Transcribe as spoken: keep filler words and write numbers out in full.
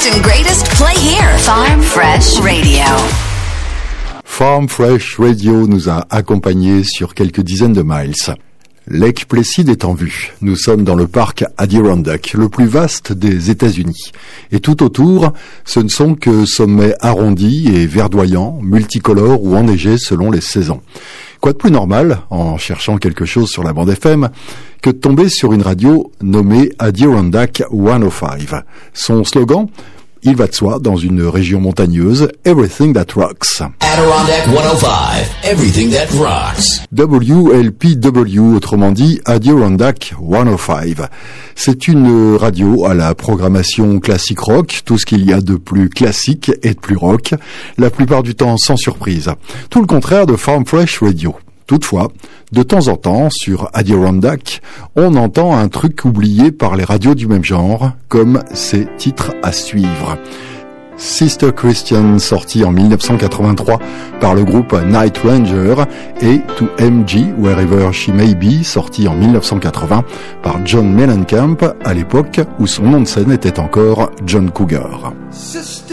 latest and greatest play here. Farm Fresh Radio. Farm Fresh Radio nous a accompagnés sur quelques dizaines de miles. Lake Placid est en vue. Nous sommes dans le parc Adirondack, le plus vaste des États-Unis. Et tout autour, ce ne sont que sommets arrondis et verdoyants, multicolores ou enneigés selon les saisons. Quoi de plus normal, en cherchant quelque chose sur la bande F M, que de tomber sur une radio nommée Adirondack cent cinq. Son slogan ? Il va de soi, dans une région montagneuse, Everything That Rocks. Adirondack cent cinq, Everything That Rocks. W L P W, autrement dit Adirondack cent cinq. C'est une radio à la programmation classique rock, tout ce qu'il y a de plus classique et de plus rock, la plupart du temps sans surprise. Tout le contraire de Farm Fresh Radio. Toutefois, de temps en temps, sur Adirondack, on entend un truc oublié par les radios du même genre, comme ces titres à suivre. Sister Christian, sorti en dix-neuf cent quatre-vingt-trois par le groupe Night Ranger, et To M G, Wherever She May Be, sorti en dix-neuf cent quatre-vingts par John Mellencamp, à l'époque où son nom de scène était encore John Cougar. Sister